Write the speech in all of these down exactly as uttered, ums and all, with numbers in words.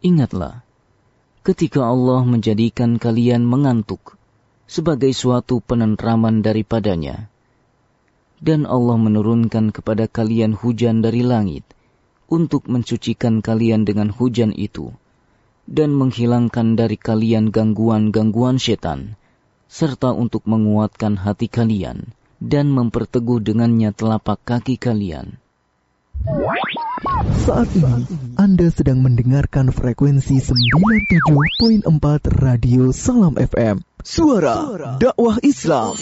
Ingatlah, ketika Allah menjadikan kalian mengantuk sebagai suatu penentraman daripadanya, dan Allah menurunkan kepada kalian hujan dari langit untuk mensucikan kalian dengan hujan itu, dan menghilangkan dari kalian gangguan-gangguan setan, serta untuk menguatkan hati kalian, dan memperteguh dengannya telapak kaki kalian. Saat ini Anda sedang mendengarkan frekuensi sembilan puluh tujuh koma empat Radio Salam F M, Suara Dakwah Islam.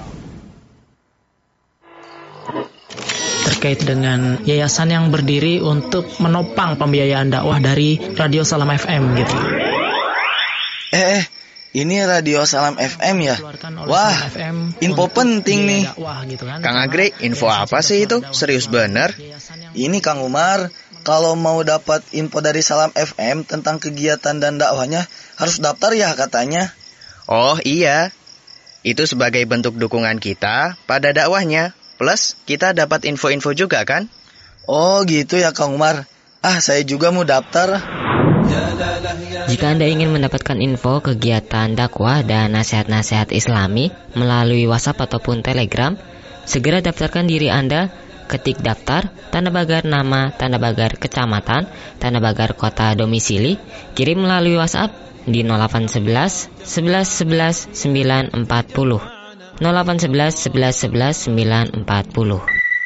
Terkait dengan yayasan yang berdiri untuk menopang pembiayaan dakwah dari Radio Salam F M gitu. Eh, ini Radio Salam F M ya? Wah, info penting nih. Kang Agri, info apa sih itu? Serius bener? Ini Kang Umar, kalau mau dapat info dari Salam F M tentang kegiatan dan dakwahnya, harus daftar ya katanya. Oh iya, itu sebagai bentuk dukungan kita pada dakwahnya. Plus, kita dapat info-info juga kan? Oh gitu ya Kang Umar. Ah, saya juga mau daftar. Jika Anda ingin mendapatkan info kegiatan dakwah dan nasihat-nasihat Islami melalui WhatsApp ataupun Telegram, segera daftarkan diri Anda. Ketik daftar, tanda pagar nama, tanda pagar kecamatan, tanda pagar kota domisili, kirim melalui WhatsApp di nol delapan satu satu, sebelas sebelas, sembilan empat nol, nol delapan satu satu, sebelas sebelas, sembilan empat nol.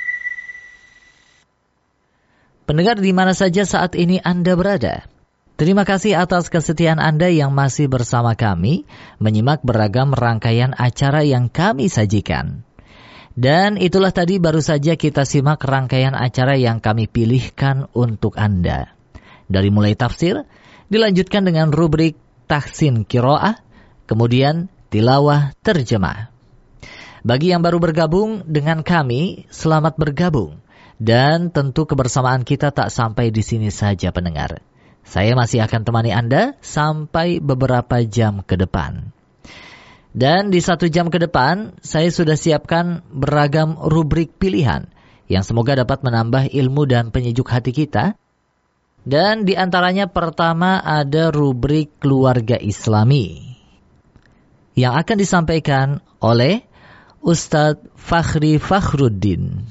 Pendengar di mana saja saat ini Anda berada, terima kasih atas kesetiaan Anda yang masih bersama kami, menyimak beragam rangkaian acara yang kami sajikan. Dan itulah tadi baru saja kita simak rangkaian acara yang kami pilihkan untuk Anda. Dari mulai tafsir, dilanjutkan dengan rubrik tahsin qiraah, kemudian tilawah terjemah. Bagi yang baru bergabung dengan kami, selamat bergabung. Dan tentu kebersamaan kita tak sampai di sini saja pendengar. Saya masih akan temani Anda sampai beberapa jam ke depan. Dan di satu jam ke depan, saya sudah siapkan beragam rubrik pilihan yang semoga dapat menambah ilmu dan penyejuk hati kita. Dan di antaranya pertama ada rubrik keluarga Islami yang akan disampaikan oleh Ustadz Fakhri Fakhruddin.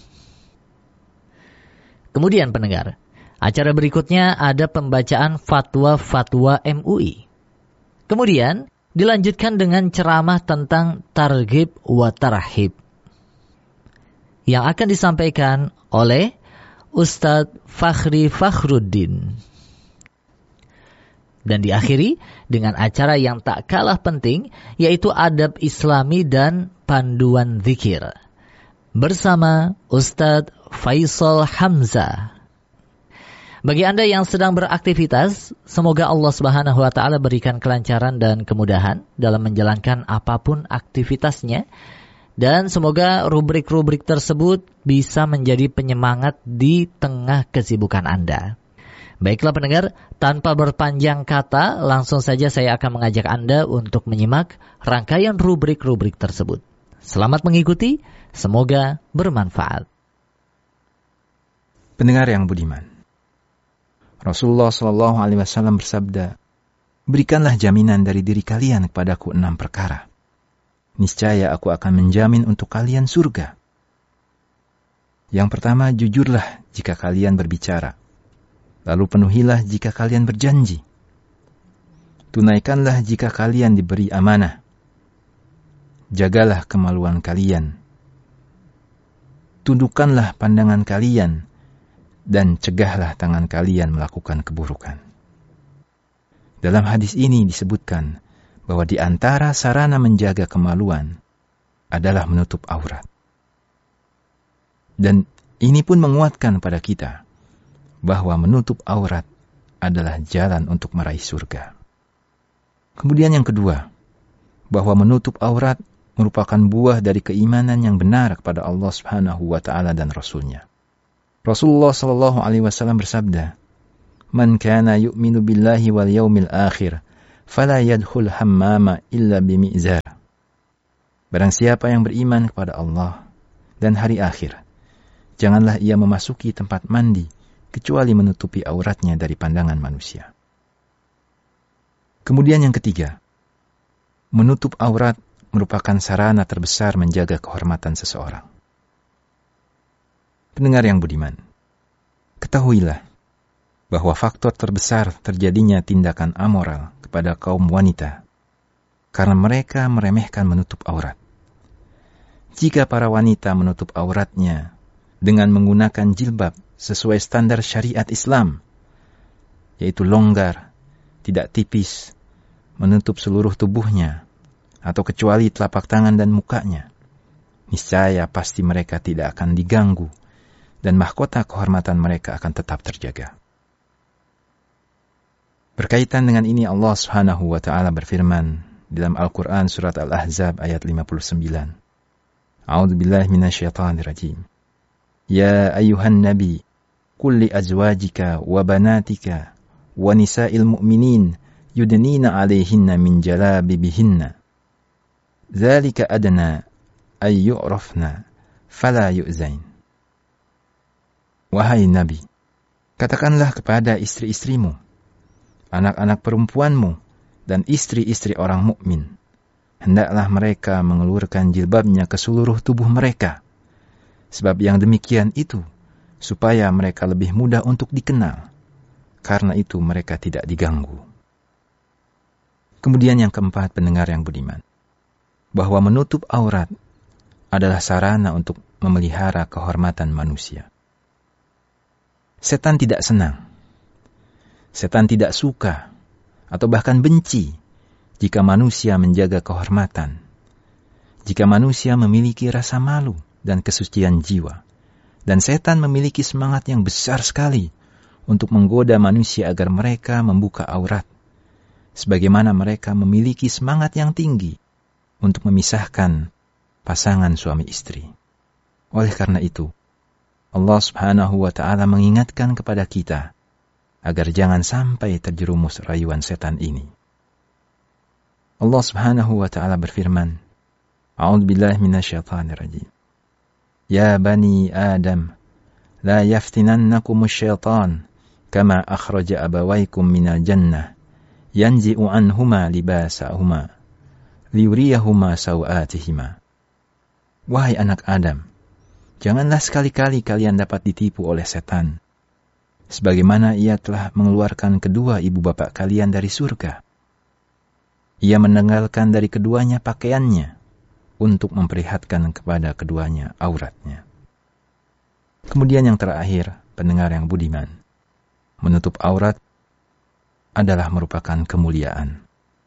Kemudian pendengar, acara berikutnya ada pembacaan fatwa-fatwa M U I. Kemudian dilanjutkan dengan ceramah tentang targhib wa tarhib yang akan disampaikan oleh Ustadz Fakhri Fakhruddin. Dan diakhiri dengan acara yang tak kalah penting, yaitu adab Islami dan panduan zikir bersama Ustadz Faisal Hamzah. Bagi Anda yang sedang beraktivitas, semoga Allah Subhanahu wa taala berikan kelancaran dan kemudahan dalam menjalankan apapun aktivitasnya, dan semoga rubrik-rubrik tersebut bisa menjadi penyemangat di tengah kesibukan Anda. Baiklah pendengar, tanpa berpanjang kata, langsung saja saya akan mengajak Anda untuk menyimak rangkaian rubrik-rubrik tersebut. Selamat mengikuti, semoga bermanfaat. Pendengar yang budiman, Rasulullah shallallahu alaihi wasallam bersabda, berikanlah jaminan dari diri kalian kepadaku enam perkara. Niscaya aku akan menjamin untuk kalian surga. Yang pertama, jujurlah jika kalian berbicara. Lalu penuhilah jika kalian berjanji. Tunaikanlah jika kalian diberi amanah. Jagalah kemaluan kalian. Tundukkanlah pandangan kalian. Dan cegahlah tangan kalian melakukan keburukan. Dalam hadis ini disebutkan bahwa di antara sarana menjaga kemaluan adalah menutup aurat. Dan ini pun menguatkan pada kita bahwa menutup aurat adalah jalan untuk meraih surga. Kemudian yang kedua, bahwa menutup aurat merupakan buah dari keimanan yang benar kepada Allah Subhanahu wa taala dan Rasul-Nya. Rasulullah sallallahu alaihi wasallam bersabda, "Man kana yu'minu billahi wal yaumil akhir, fala yadkhul hammama illa bimi'zar." Barang siapa yang beriman kepada Allah dan hari akhir, janganlah ia memasuki tempat mandi kecuali menutupi auratnya dari pandangan manusia. Kemudian yang ketiga, menutup aurat merupakan sarana terbesar menjaga kehormatan seseorang. Pendengar yang budiman, ketahuilah bahwa faktor terbesar terjadinya tindakan amoral kepada kaum wanita karena mereka meremehkan menutup aurat. Jika para wanita menutup auratnya dengan menggunakan jilbab sesuai standar syariat Islam, yaitu longgar, tidak tipis, menutup seluruh tubuhnya, atau kecuali telapak tangan dan mukanya, niscaya pasti mereka tidak akan diganggu dan mahkota kehormatan mereka akan tetap terjaga. Berkaitan dengan ini Allah Subhanahu wa taala berfirman dalam Al-Qur'an surat Al-Ahzab ayat lima puluh sembilan. A'udzu billahi minasyaitonir rajim. Ya ayyuhan nabi, qul li azwajika wa banatika wa nisa'il mu'minin yudnina 'alaihinna min jalabibihinna. Dzalika adna ay yu'rafna fala yu'zain. Wahai Nabi, katakanlah kepada istri-istrimu, anak-anak perempuanmu, dan istri-istri orang mukmin, hendaklah mereka mengelurkan jilbabnya ke seluruh tubuh mereka, sebab yang demikian itu supaya mereka lebih mudah untuk dikenal, karena itu mereka tidak diganggu. Kemudian yang keempat, pendengar yang budiman, bahwa menutup aurat adalah sarana untuk memelihara kehormatan manusia. Setan tidak senang, setan tidak suka, atau bahkan benci jika manusia menjaga kehormatan, jika manusia memiliki rasa malu dan kesucian jiwa, dan setan memiliki semangat yang besar sekali untuk menggoda manusia agar mereka membuka aurat, sebagaimana mereka memiliki semangat yang tinggi untuk memisahkan pasangan suami istri. Oleh karena itu, Allah Subhanahu wa taala mengingatkan kepada kita agar jangan sampai terjerumus rayuan setan ini. Allah Subhanahu wa taala berfirman, A'udzu billahi minasyaitonir rajim. Ya bani Adam, la yaftinannakumus syaitan kama akhraja abawaykum minal jannah yanzi'u anhuma libasahuma liyuriyahuma sawatihima. Wahai anak Adam, janganlah sekali-kali kalian dapat ditipu oleh setan, sebagaimana ia telah mengeluarkan kedua ibu bapak kalian dari surga. Ia menanggalkan dari keduanya pakaiannya untuk memperlihatkan kepada keduanya auratnya. Kemudian yang terakhir, pendengar yang budiman, menutup aurat adalah merupakan kemuliaan.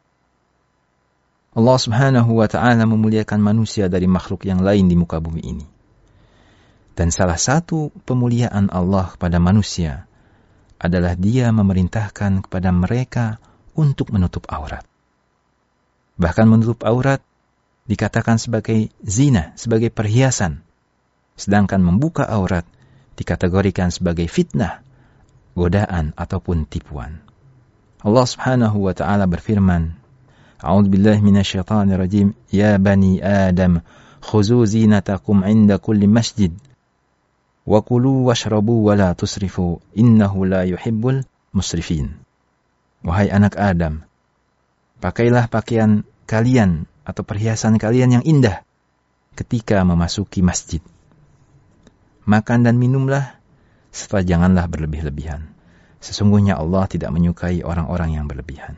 Allah Subhanahu wa ta'ala memuliakan manusia dari makhluk yang lain di muka bumi ini. Dan salah satu pemuliaan Allah kepada manusia adalah Dia memerintahkan kepada mereka untuk menutup aurat. Bahkan menutup aurat dikatakan sebagai zina, sebagai perhiasan. Sedangkan membuka aurat dikategorikan sebagai fitnah, godaan ataupun tipuan. Allah Subhanahu wa ta'ala berfirman, A'udzu billahi minasyaitonir rajim. Ya bani Adam, khuzu zinatakum 'inda kulli masjid. Wa kulu washrabu wa la tusrifu, innahu la yuhibbul musrifin. Wahai anak Adam, pakailah pakaian kalian atau perhiasan kalian yang indah ketika memasuki masjid. Makan dan minumlah, serta janganlah berlebih-lebihan. Sesungguhnya Allah tidak menyukai orang-orang yang berlebihan.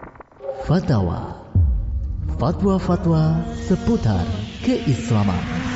Fatwa, fatwa-fatwa seputar keislaman.